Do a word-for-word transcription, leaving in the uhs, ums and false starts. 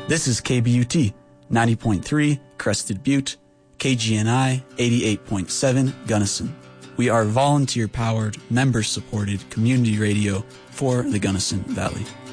This is K B U T, ninety point three, Crested Butte, K G N I, eighty-eight point seven, Gunnison. We are volunteer-powered, member-supported community radio for the Gunnison Valley.